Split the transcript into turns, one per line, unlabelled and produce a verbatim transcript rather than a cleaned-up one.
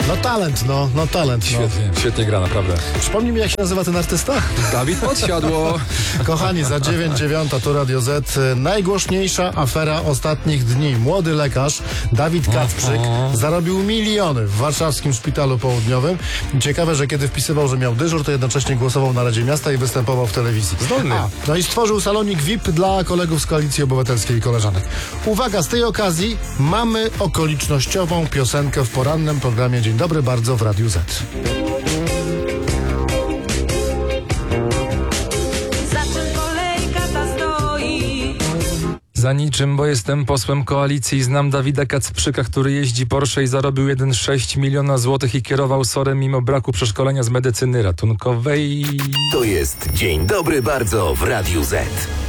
No talent, no, no talent. No.
Świetnie, świetnie gra, naprawdę.
Przypomnij mi, jak się nazywa ten artysta?
Dawid Podsiadło.
Kochani, za dziewięć dziewiąta to Radio Z. Najgłośniejsza afera ostatnich dni. Młody lekarz Dawid Kacprzyk zarobił miliony w warszawskim szpitalu południowym. Ciekawe, że kiedy wpisywał, że miał dyżur, to jednocześnie głosował na Radzie Miasta i występował w telewizji.
Zdolny.
A, no i stworzył salonik V I P dla kolegów z Koalicji Obywatelskiej i koleżanek. Uwaga, z tej okazji mamy okolicznościową piosenkę w porannym programie Dzień Dobry Bardzo w Radiu Z.
Za niczym, bo jestem posłem koalicji. Znam Dawida Kacprzyka, który jeździ Porsche i zarobił jeden przecinek sześć miliona złotych i kierował sorem mimo braku przeszkolenia z medycyny ratunkowej.
To jest Dzień Dobry Bardzo w Radiu Z.